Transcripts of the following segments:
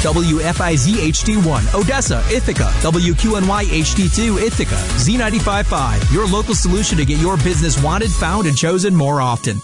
WFIZ HD1, Odessa, Ithaca, WQNY HD2, Ithaca, Z95.5, your local solution to get your business wanted, found, and chosen more often.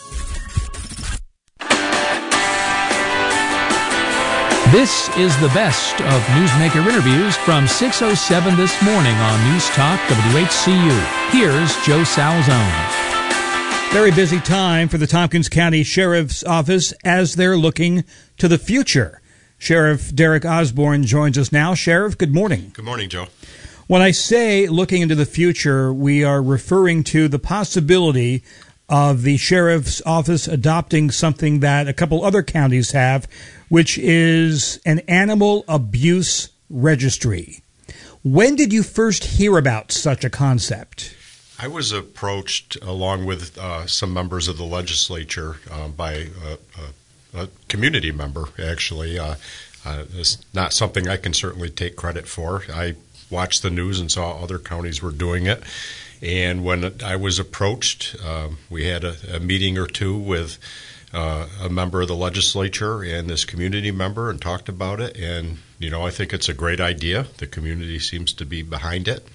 This is the best of Newsmaker interviews from 6:07 this morning on News Talk WHCU. Here's Joe Salzone. Very busy time for the Tompkins County Sheriff's Office as they're looking to the future. Sheriff Derek Osborne joins us now. Sheriff, good morning. Good morning, Joe. When I say looking into the future, we are referring to the possibility of the Sheriff's Office adopting something that a couple other counties have, which is an animal abuse registry. When did you first hear about such a concept? I was approached, along with some members of the legislature, by a community member, actually. It's not something I can certainly take credit for. I watched the news and saw other counties were doing it. And when I was approached, we had a meeting or two with a member of the legislature and this community member and talked about it. And, I think it's a great idea. The community seems to be behind it.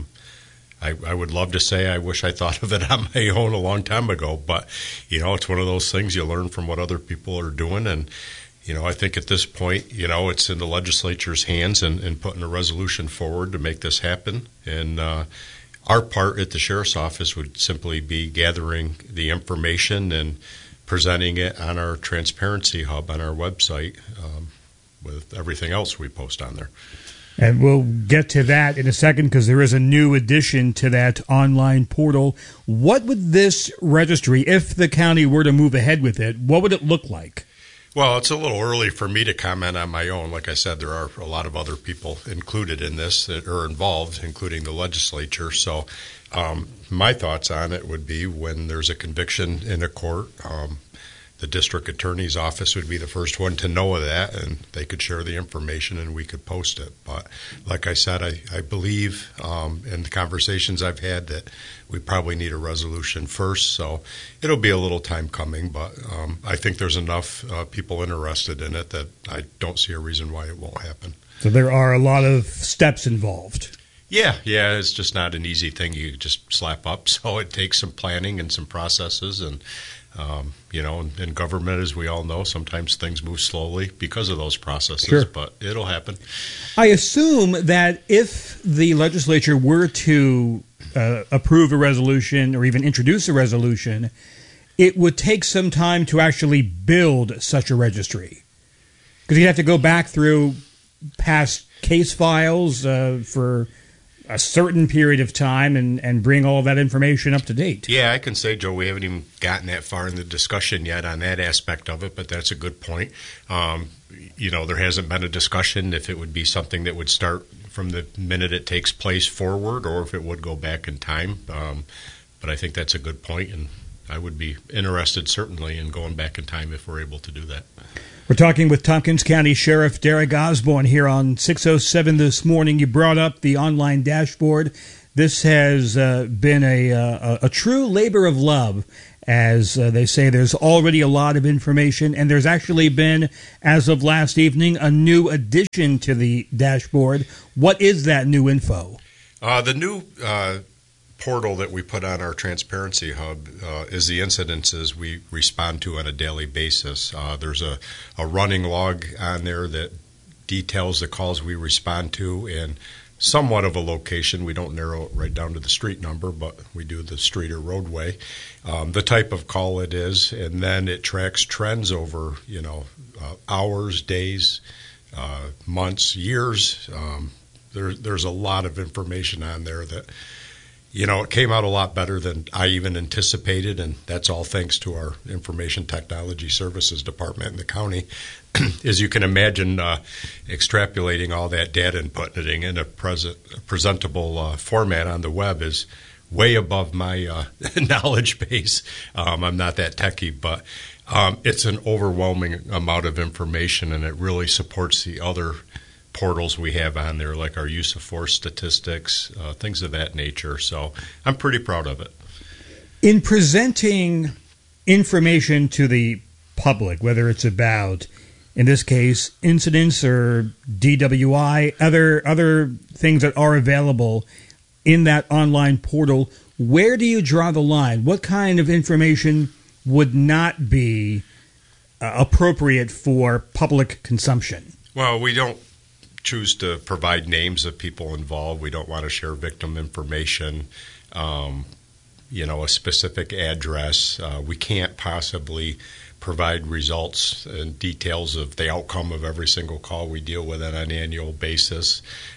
I would love to say I wish I thought of it on my own a long time ago, but, it's one of those things you learn from what other people are doing. And, I think at this point, it's in the legislature's hands and putting a resolution forward to make this happen. And our part at the Sheriff's Office would simply be gathering the information and presenting it on our Transparency Hub on our website with everything else we post on there. And we'll get to that in a second because there is a new addition to that online portal. What would this registry, if the county were to move ahead with it, what would it look like? Well, it's a little early for me to comment on my own. Like I said, there are a lot of other people included in this that are involved, including the legislature. So my thoughts on it would be when there's a conviction in a court, the district attorney's office would be the first one to know of that, and they could share the information and we could post it. But like I said, I believe in the conversations I've had that we probably need a resolution first. So it'll be a little time coming, but I think there's enough people interested in it that I don't see a reason why it won't happen. So there are a lot of steps involved. Yeah, it's just not an easy thing you just slap up. So it takes some planning and some processes, and in government, as we all know, sometimes things move slowly because of those processes, Sure. But it'll happen. I assume that if the legislature were to approve a resolution or even introduce a resolution, it would take some time to actually build such a registry. Because you'd have to go back through past case files for a certain period of time and bring all of that information up to date. Yeah, I can say, Joe, we haven't even gotten that far in the discussion yet on that aspect of it, but that's a good point. There hasn't been a discussion if it would be something that would start from the minute it takes place forward or if it would go back in time. But I think that's a good point, and I would be interested certainly in going back in time if we're able to do that. We're talking with Tompkins County Sheriff Derek Osborne here on 607 this morning. You brought up the online dashboard. This has been a true labor of love. As they say, there's already a lot of information, and there's actually been, as of last evening, a new addition to the dashboard. What is that new info? The new portal that we put on our Transparency Hub is the incidences we respond to on a daily basis. There's a running log on there that details the calls we respond to and somewhat of a location. We don't narrow it right down to the street number, but we do the street or roadway, the type of call it is, and then it tracks trends over hours, days, months, years. There's a lot of information on there that it came out a lot better than I even anticipated, and that's all thanks to our Information Technology Services Department in the county. As you can imagine, extrapolating all that data and putting it in a presentable format on the web is way above my knowledge base. I'm not that techie, but it's an overwhelming amount of information, and it really supports the other portals we have on there, like our use of force statistics, things of that nature. So I'm pretty proud of it. In presenting information to the public, whether it's about in this case, incidents or DWI, other things that are available in that online portal, where do you draw the line? What kind of information would not be appropriate for public consumption? Well, we don't choose to provide names of people involved. We don't want to share victim information, a specific address. We can't possibly provide results and details of the outcome of every single call we deal with on an annual basis.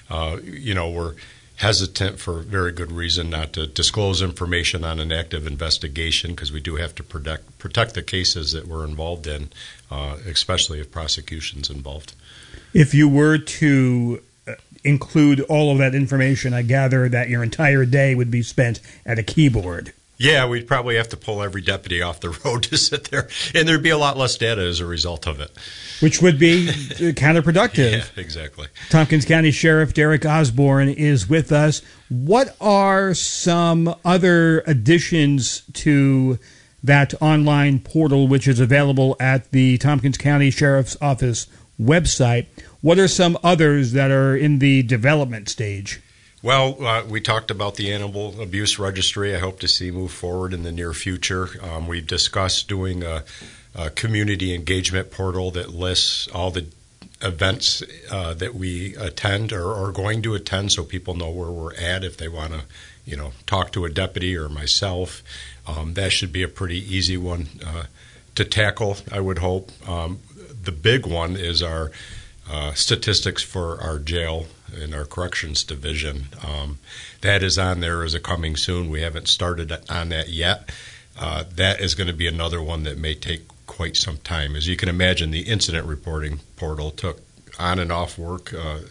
We're hesitant for very good reason not to disclose information on an active investigation because we do have to protect the cases that we're involved in, especially if prosecution's involved. If you were to include all of that information, I gather that your entire day would be spent at a keyboard. Yeah, we'd probably have to pull every deputy off the road to sit there, and there'd be a lot less data as a result of it. Which would be counterproductive. Yeah, exactly. Tompkins County Sheriff Derek Osborne is with us. What are some other additions to that online portal, which is available at the Tompkins County Sheriff's Office website? What are some others that are in the development stage? Well, we talked about the animal abuse registry. I hope to see move forward in the near future. We've discussed doing a community engagement portal that lists all the events that we attend or are going to attend, so people know where we're at if they want to, talk to a deputy or myself. That should be a pretty easy one to tackle, I would hope. The big one is our statistics for our jail and our corrections division. That is on there as a coming soon. We haven't started on that yet. That is going to be another one that may take quite some time. As you can imagine, the incident reporting portal took on and off work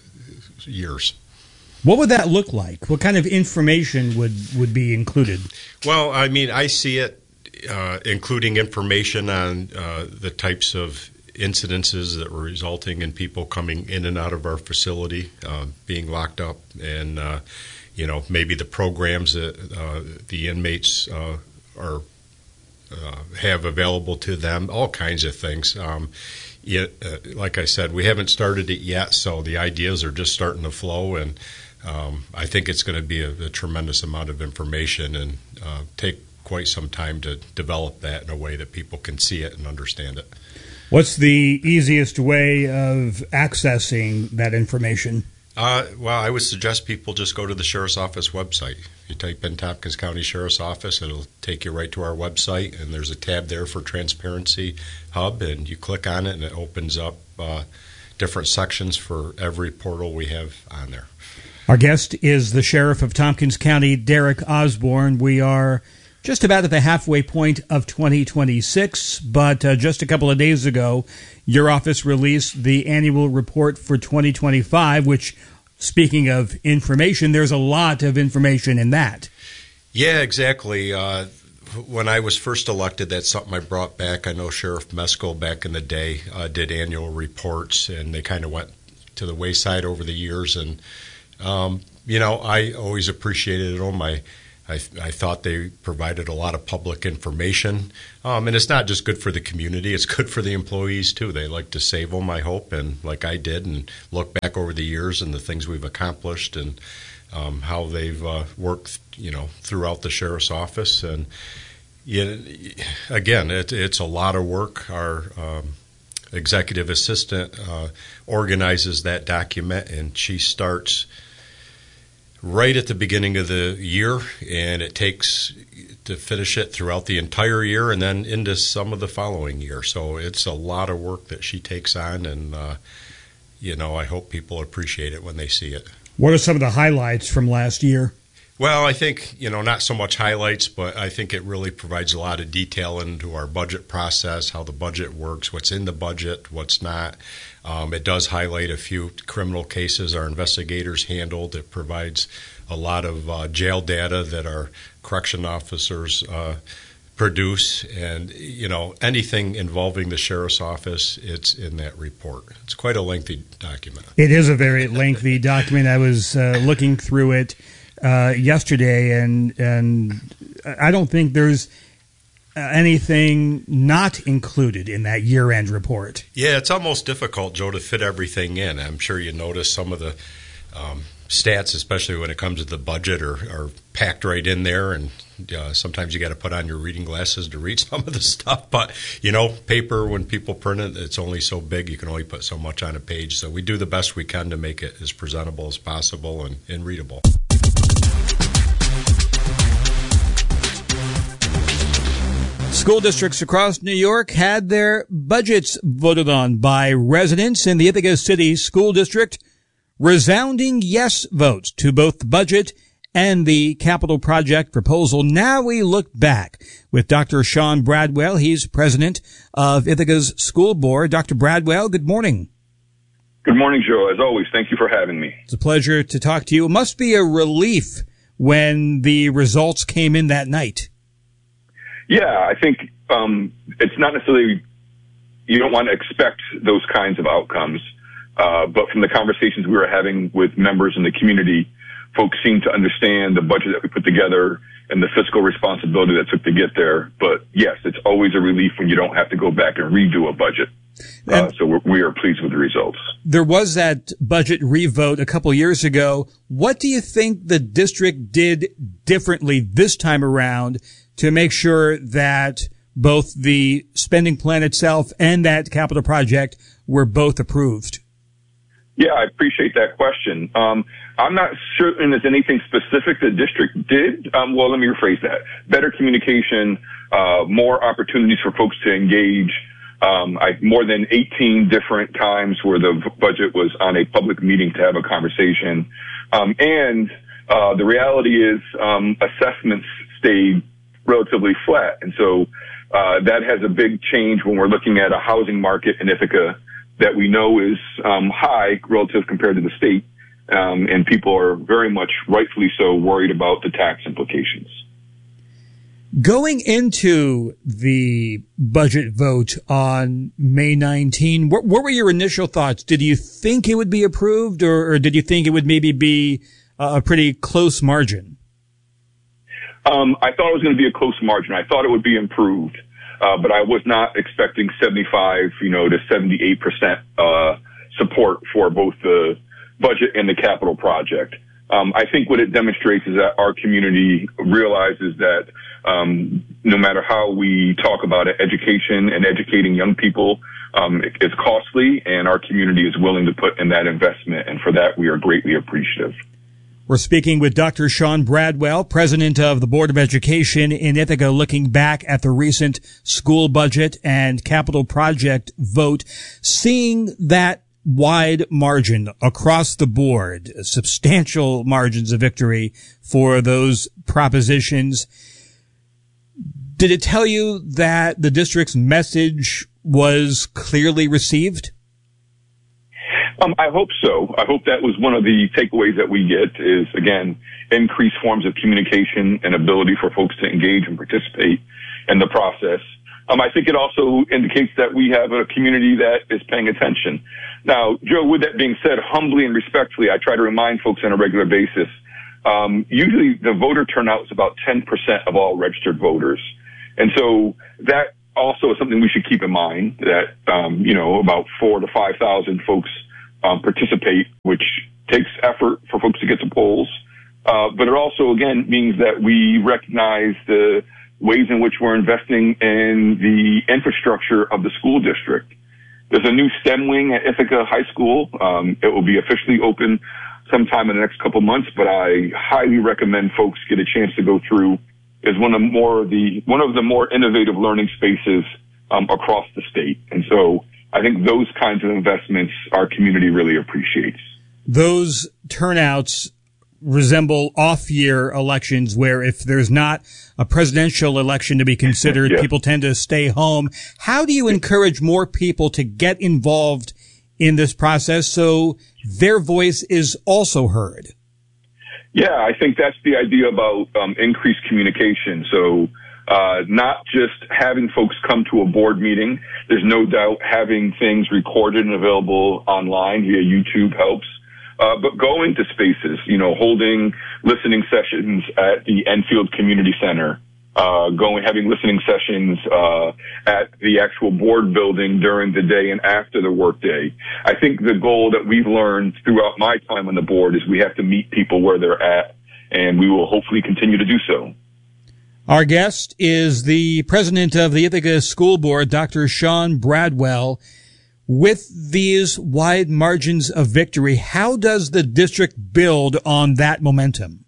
years. What would that look like? What kind of information would be included? Well, I mean, I see it including information on the types of incidences that were resulting in people coming in and out of our facility, being locked up, and maybe the programs that the inmates have available to them, all kinds of things. Like I said, we haven't started it yet, so the ideas are just starting to flow, and I think it's going to be a tremendous amount of information and take quite some time to develop that in a way that people can see it and understand it. What's the easiest way of accessing that information? Well, I would suggest people just go to the Sheriff's Office website. You type in Tompkins County Sheriff's Office, it'll take you right to our website, and there's a tab there for Transparency Hub, and you click on it, and it opens up different sections for every portal we have on there. Our guest is the Sheriff of Tompkins County, Derek Osborne. We are just about at the halfway point of 2026, but just a couple of days ago, your office released the annual report for 2025, which, speaking of information, there's a lot of information in that. Yeah, exactly. When I was first elected, that's something I brought back. I know Sheriff Meskel back in the day did annual reports, and they kind of went to the wayside over the years. And, I always appreciated them. I thought they provided a lot of public information, and it's not just good for the community, it's good for the employees too. They like to save them, I hope, and like I did, and look back over the years and the things we've accomplished and how they've worked, throughout the Sheriff's Office. And again, it's a lot of work. Our executive assistant organizes that document, and she starts right at the beginning of the year, and it takes to finish it throughout the entire year and then into some of the following year. So it's a lot of work that she takes on, and, I hope people appreciate it when they see it. What are some of the highlights from last year? Well, I think, not so much highlights, but I think it really provides a lot of detail into our budget process, how the budget works, what's in the budget, what's not. It does highlight a few criminal cases our investigators handled. It provides a lot of jail data that our correction officers produce. And, anything involving the Sheriff's Office, it's in that report. It's quite a lengthy document. It is a very lengthy document. I was looking through it yesterday, and I don't think there's anything not included in that year-end report? Yeah, it's almost difficult, Joe, to fit everything in. I'm sure you noticed some of the stats, especially when it comes to the budget, are packed right in there, and sometimes you got to put on your reading glasses to read some of the stuff. But, paper, when people print it, it's only so big. You can only put so much on a page. So we do the best we can to make it as presentable as possible and readable. School districts across New York had their budgets voted on by residents. In the Ithaca City School District, resounding yes votes to both the budget and the capital project proposal. Now we look back with Dr. Sean Bradwell. He's president of Ithaca's school board. Dr. Bradwell, good morning. Good morning, Joe. As always, thank you for having me. It's a pleasure to talk to you. It must be a relief when the results came in that night. Yeah, I think it's not necessarily, you don't want to expect those kinds of outcomes, but from the conversations we were having with members in the community, folks seem to understand the budget that we put together and the fiscal responsibility that took to get there. But yes, it's always a relief when you don't have to go back and redo a budget. So we are pleased with the results. There was that budget revote a couple years ago. What do you think the district did differently this time around to make sure that both the spending plan itself and that capital project were both approved? Yeah, I appreciate that question. I'm not certain there's anything specific the district did. Well, let me rephrase that. Better communication, more opportunities for folks to engage. More than 18 different times where the budget was on a public meeting to have a conversation. And the reality is assessments stayed relatively flat. And so that has a big change when we're looking at a housing market in Ithaca that we know is high relative compared to the state. And people are very much, rightfully so, worried about the tax implications. Going into the budget vote on May 19, what were your initial thoughts? Did you think it would be approved, or did you think it would maybe be a pretty close margin? I thought it was going to be a close margin. I thought it would be improved, but I was not expecting 75, to 78% support for both the budget and the capital project. I think what it demonstrates is that our community realizes that no matter how we talk about it, education and educating young people is costly, and our community is willing to put in that investment, and for that we are greatly appreciative. We're speaking with Dr. Sean Bradwell, president of the Board of Education in Ithaca, looking back at the recent school budget and capital project vote, seeing that wide margin across the board, substantial margins of victory for those propositions. Did it tell you that the district's message was clearly received? I hope so. I hope that was one of the takeaways that we get is, again, increased forms of communication and ability for folks to engage and participate in the process. I think it also indicates that we have a community that is paying attention. Now, Joe, with that being said, humbly and respectfully, I try to remind folks on a regular basis, usually the voter turnout is about 10% of all registered voters. And so that also is something we should keep in mind, that, about 4,000 to 5,000 folks participate, which takes effort for folks to get to polls. But it also, again, means that we recognize the ways in which we're investing in the infrastructure of the school district. There's a new STEM wing at Ithaca High School. It will be officially open sometime in the next couple months, but I highly recommend folks get a chance to go through. Is one of the more innovative learning spaces across the state. And so I think those kinds of investments our community really appreciates. Those turnouts resemble off-year elections where if there's not a presidential election to be considered, yeah, people tend to stay home. How do you encourage more people to get involved in this process so their voice is also heard? Yeah, I think that's the idea about increased communication. So not just having folks come to a board meeting. There's no doubt having things recorded and available online via YouTube helps. But going to spaces, holding listening sessions at the Enfield Community Center, having listening sessions at the actual board building during the day and after the workday. I think the goal that we've learned throughout my time on the board is we have to meet people where they're at, and we will hopefully continue to do so. Our guest is the president of the Ithaca School Board, Dr. Sean Bradwell. With these wide margins of victory, how does the district build on that momentum?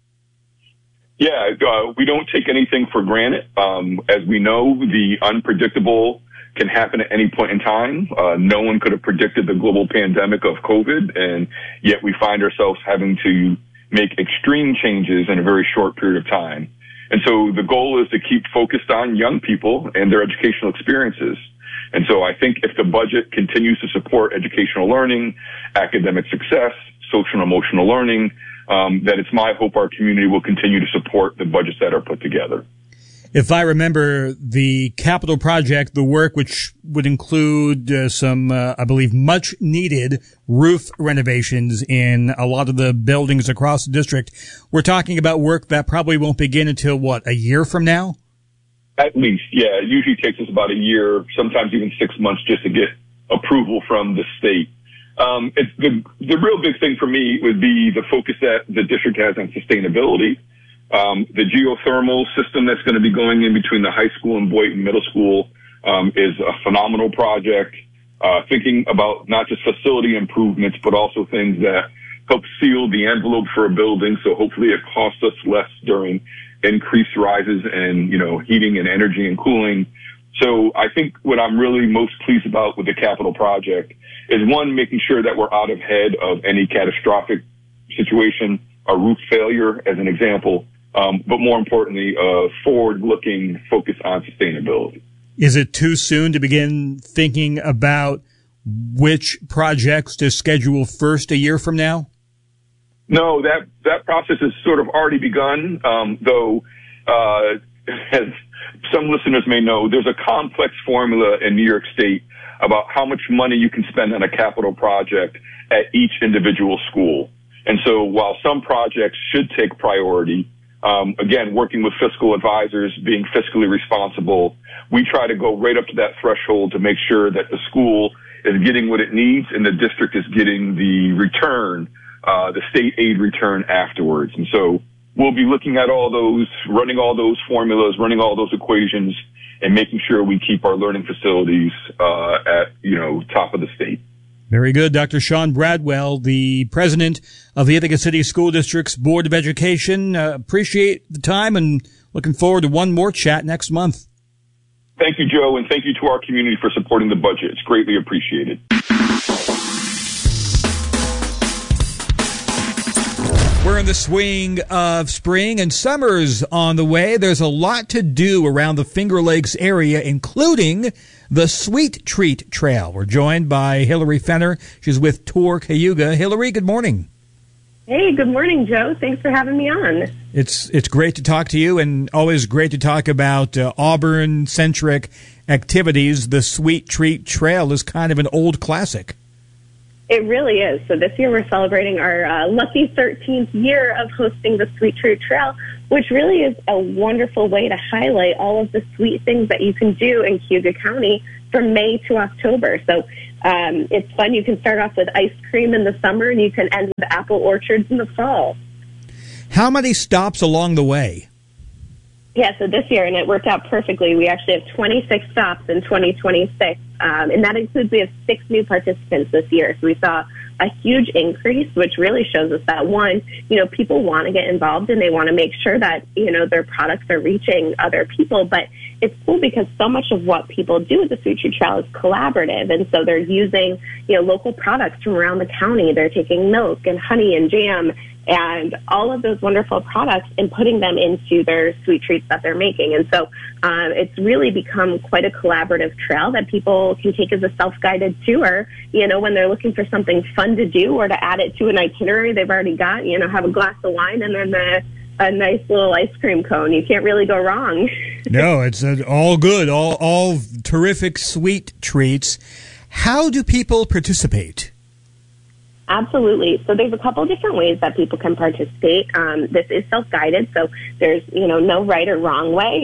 Yeah, we don't take anything for granted. As we know, the unpredictable can happen at any point in time. No one could have predicted the global pandemic of COVID, and yet we find ourselves having to make extreme changes in a very short period of time. And so the goal is to keep focused on young people and their educational experiences. And so I think if the budget continues to support educational learning, academic success, social and emotional learning, that it's my hope our community will continue to support the budgets that are put together. If I remember, the capital project, the work which would include some, I believe, much needed roof renovations in a lot of the buildings across the district, we're talking about work that probably won't begin until, a year from now? At least, yeah. It usually takes us about a year, sometimes even 6 months just to get approval from the state. It's the real big thing for me would be the focus that the district has on sustainability. The geothermal system that's going to be going in between the high school and Boynton Middle School is a phenomenal project. Thinking about not just facility improvements, but also things that help seal the envelope for a building. So hopefully it costs us less during increased rises in, heating and energy and cooling. So I think what I'm really most pleased about with the capital project is, one, making sure that we're out ahead of any catastrophic situation, a roof failure as an example, but more importantly, forward-looking focus on sustainability. Is it too soon to begin thinking about which projects to schedule first a year from now? No, that process has sort of already begun, though, as some listeners may know, there's a complex formula in New York State about how much money you can spend on a capital project at each individual school. And so while some projects should take priority, again, working with fiscal advisors, being fiscally responsible, we try to go right up to that threshold to make sure that the school is getting what it needs and the district is getting the return, the state aid return afterwards. And so we'll be looking at all those, running all those formulas, running all those equations, and making sure we keep our learning facilities at, top of the state. Very good. Dr. Sean Bradwell, the president of the Ithaca City School District's Board of Education. Appreciate the time and looking forward to one more chat next month. Thank you, Joe, and thank you to our community for supporting the budget. It's greatly appreciated. We're in the swing of spring and summer's on the way. There's a lot to do around the Finger Lakes area, including the Sweet Treat Trail. We're joined by Hillary Fenner. She's with Tour Cayuga. Hillary, good morning. Hey, good morning, Joe. Thanks for having me on. It's great to talk to you, and always great to talk about Auburn-centric activities. The Sweet Treat Trail is kind of an old classic. It really is. So this year we're celebrating our lucky 13th year of hosting the Sweet Treat Trail, which really is a wonderful way to highlight all of the sweet things that you can do in Cayuga County from May to October. So it's fun. You can start off with ice cream in the summer, and you can end with apple orchards in the fall. How many stops along the way? Yeah, so this year, and it worked out perfectly, we actually have 26 stops in 2026, and that includes we have 6 new participants this year. So we saw a huge increase, which really shows us that, one, people want to get involved and they want to make sure that, their products are reaching other people. But it's cool because so much of what people do with the Sweet Treat Trail is collaborative. And so they're using, local products from around the county. They're taking milk and honey and jam and all of those wonderful products and putting them into their sweet treats that they're making. And so it's really become quite a collaborative trail that people can take as a self-guided tour, when they're looking for something fun to do or to add it to an itinerary they've already got, have a glass of wine and then a nice little ice cream cone. You can't really go wrong. No, it's all good, all terrific sweet treats. How do people participate? Absolutely. So there's a couple of different ways that people can participate. This is self-guided, so there's, no right or wrong way.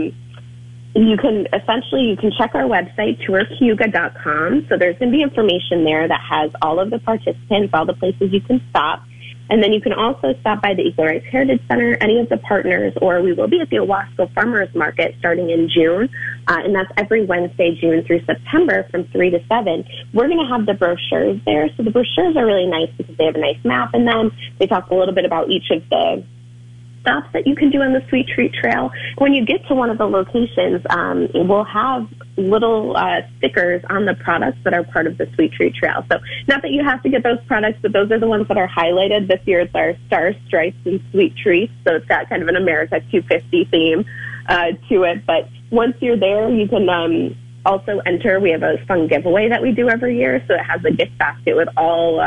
You can check our website, tourcayuga.com. So there's going to be information there that has all of the participants, all the places you can stop. And then you can also stop by the Equal Rights Heritage Center, any of the partners, or we will be at the Owasco Farmers Market starting in June. And that's every Wednesday, June through September from 3 to 7. We're going to have the brochures there. So the brochures are really nice because they have a nice map in them. They talk a little bit about each of the stops that you can do on the Sweet Treat Trail. When you get to one of the locations, we'll have little stickers on the products that are part of the Sweet Treat Trail. So not that you have to get those products, but those are the ones that are highlighted. This year it's our Star Stripes and Sweet Treats, so it's got kind of an America 250 theme to it. But once you're there, you can also enter. We have a fun giveaway that we do every year, so it has a gift basket with all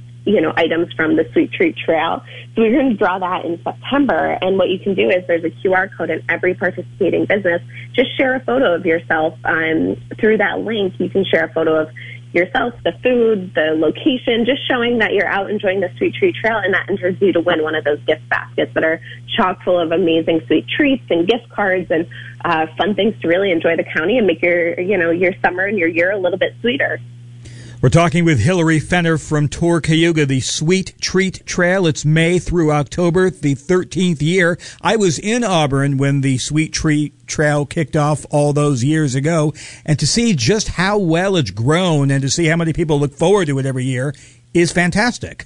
items from the Sweet Treat Trail. So we're going to draw that in September. And what you can do is there's a QR code in every participating business. Just share a photo of yourself. Through that link, you can share a photo of yourself, the food, the location, just showing that you're out enjoying the Sweet Treat Trail, and that enters you to win one of those gift baskets that are chock full of amazing sweet treats and gift cards and fun things to really enjoy the county and make your summer and your year a little bit sweeter. We're talking with Hillary Fenner from Tour Cayuga, the Sweet Treat Trail. It's May through October, the 13th year. I was in Auburn when the Sweet Treat Trail kicked off all those years ago, and to see just how well it's grown and to see how many people look forward to it every year is fantastic.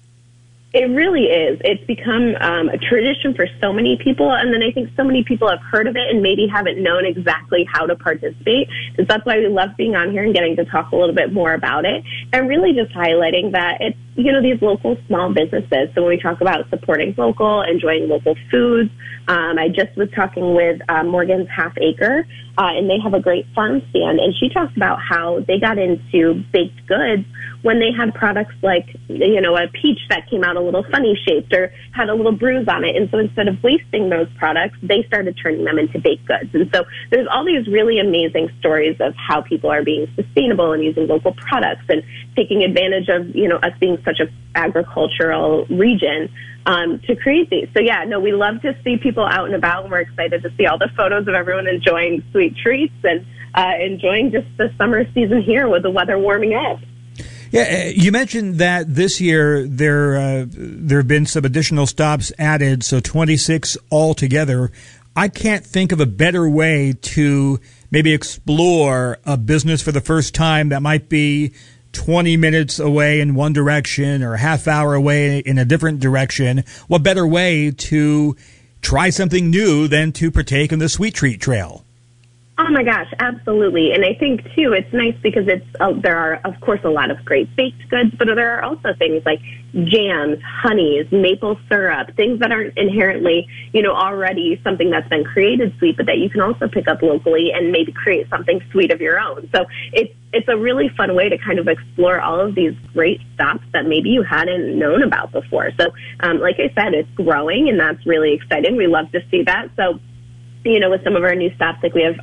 It really is. It's become a tradition for so many people, and then I think so many people have heard of it and maybe haven't known exactly how to participate. And so that's why we love being on here and getting to talk a little bit more about it, and really just highlighting that it's, these local small businesses. So when we talk about supporting local, enjoying local foods, I just was talking with Morgan's Half Acre, and they have a great farm stand, and she talks about how they got into baked goods when they had products like, a peach that came out a little funny shaped or had a little bruise on it. And so instead of wasting those products, they started turning them into baked goods. And so there's all these really amazing stories of how people are being sustainable and using local products and taking advantage of, us being such an agricultural region to create these. So we love to see people out and about, and we're excited to see all the photos of everyone enjoying sweet treats and enjoying just the summer season here with the weather warming up. Yeah, you mentioned that this year there have been some additional stops added, so 26 altogether. I can't think of a better way to maybe explore a business for the first time that might be 20 minutes away in one direction or a half hour away in a different direction. What better way to try something new than to partake in the Sweet Treat Trail? Oh my gosh, absolutely. And I think too, it's nice because there are of course a lot of great baked goods, but there are also things like jams, honeys, maple syrup, things that aren't inherently, already something that's been created sweet, but that you can also pick up locally and maybe create something sweet of your own. So it's a really fun way to kind of explore all of these great stops that maybe you hadn't known about before. So like I said, it's growing, and that's really exciting. We love to see that. So with some of our new stops, like we have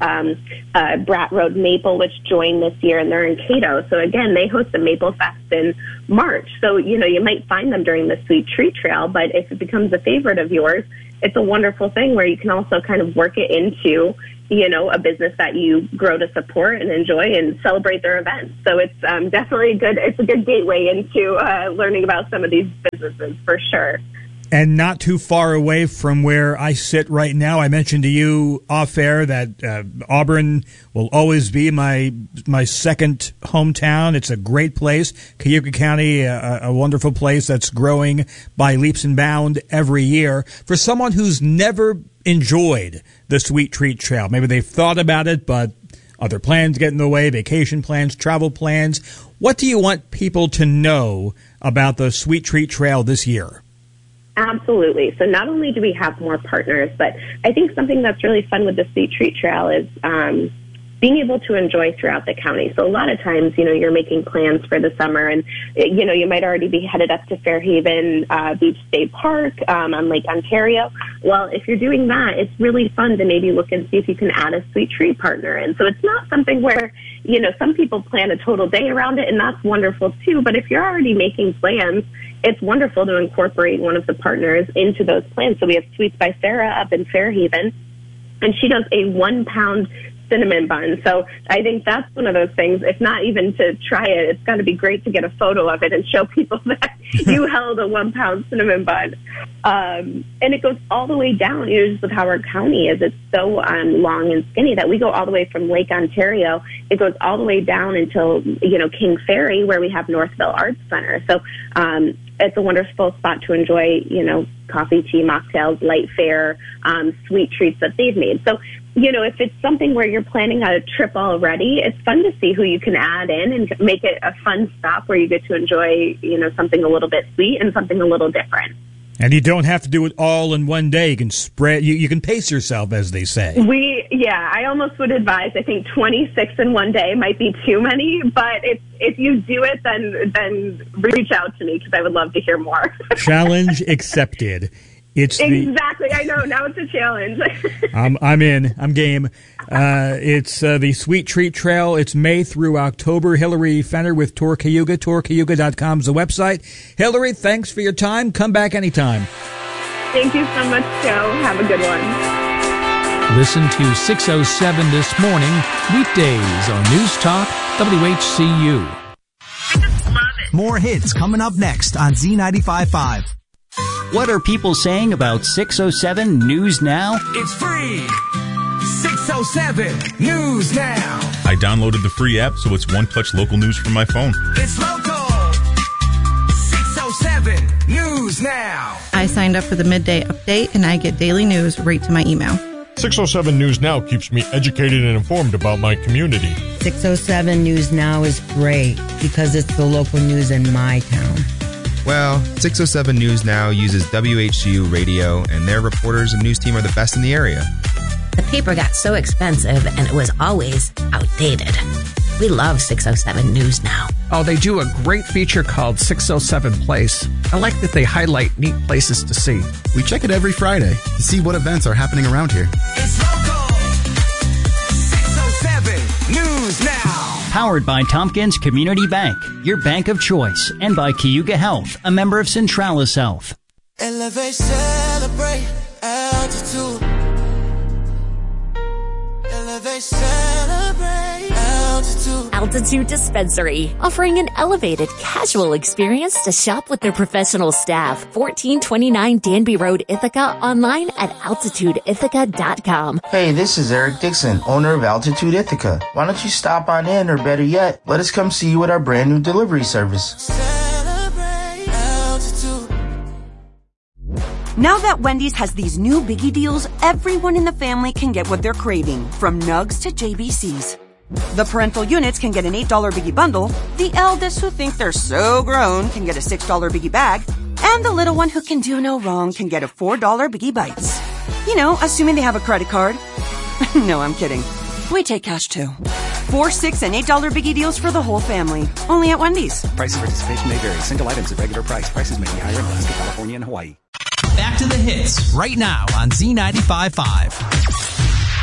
Brat Road Maple, which joined this year, and they're in Cato. So again, they host a Maple Fest in March. So, you might find them during the Sweet Treat Trail, but if it becomes a favorite of yours, it's a wonderful thing where you can also kind of work it into, a business that you grow to support and enjoy and celebrate their events. So it's definitely it's a good gateway into learning about some of these businesses for sure. And not too far away from where I sit right now. I mentioned to you off air that Auburn will always be my second hometown. It's a great place. Cayuga County, a wonderful place that's growing by leaps and bounds every year. For someone who's never enjoyed the Sweet Treat Trail, maybe they've thought about it, but other plans get in the way, vacation plans, travel plans. What do you want people to know about the Sweet Treat Trail this year? Absolutely. So not only do we have more partners, but I think something that's really fun with the Sweet Treat Trail is being able to enjoy throughout the county. So a lot of times, you're making plans for the summer, and, you might already be headed up to Fairhaven Beach State Park on Lake Ontario. Well, if you're doing that, it's really fun to maybe look and see if you can add a sweet treat partner in. So it's not something where, some people plan a total day around it, and that's wonderful too. But if you're already making plans, it's wonderful to incorporate one of the partners into those plans. So we have Sweets by Sarah up in Fairhaven, and she does a 1 pound cinnamon bun. So I think that's one of those things, if not even to try it, it's got to be great to get a photo of it and show people that you held a 1 pound cinnamon bun. And it goes all the way down. Just with Howard County is it's so long and skinny that we go all the way from Lake Ontario. It goes all the way down until, King Ferry, where we have Northville Arts Center. So it's a wonderful spot to enjoy, coffee, tea, mocktails, light fare, sweet treats that they've made. So, if it's something where you're planning a trip already, it's fun to see who you can add in and make it a fun stop where you get to enjoy, something a little bit sweet and something a little different. And you don't have to do it all in one day. You can spread. You can pace yourself, as they say. I almost would advise. I think 26 in one day might be too many. But if you do it, then reach out to me because I would love to hear more. Challenge accepted. Exactly. I know. Now it's a challenge. I'm in. I'm game. It's the Sweet Treat Trail. It's May through October. Hillary Fenner with Tour Cayuga. TourCayuga.com is the website. Hillary, thanks for your time. Come back anytime. Thank you so much, Joe. Have a good one. Listen to 607 This Morning, weekdays on News Talk, WHCU. More hits coming up next on Z95.5. What are people saying about 607 News Now? It's free! 607 News Now! I downloaded the free app, so it's one-touch local news from my phone. It's local! 607 News Now! I signed up for the midday update, and I get daily news right to my email. 607 News Now keeps me educated and informed about my community. 607 News Now is great because it's the local news in my town. Well, 607 News Now uses WHCU radio, and their reporters and news team are the best in the area. The paper got so expensive, and it was always outdated. We love 607 News Now. Oh, they do a great feature called 607 Place. I like that they highlight neat places to see. We check it every Friday to see what events are happening around here. It's local! 607 News Now! Powered by Tompkins Community Bank, your bank of choice, and by Cayuga Health, a member of Centralis Health. Elevate, celebrate, altitude. Elevate, celebrate, altitude. Altitude Dispensary, offering an elevated, casual experience to shop with their professional staff. 1429 Danby Road, Ithaca, online at altitudeithaca.com. Hey, this is Eric Dixon, owner of Altitude Ithaca. Why don't you stop on in, or better yet, let us come see you at our brand new delivery service. Now that Wendy's has these new biggie deals, everyone in the family can get what they're craving, from nugs to JBCs. The parental units can get an $8 biggie bundle, the eldest who think they're so grown can get a $6 biggie bag, and the little one who can do no wrong can get a $4 biggie bites. You know, assuming they have a credit card. No, I'm kidding. We take cash too. 4, 6, and $8 biggie deals for the whole family. Only at Wendy's. Price and participation may vary. Single items at regular price. Prices may be higher in Alaska, California, and Hawaii. Back to the hits right now on Z95.5.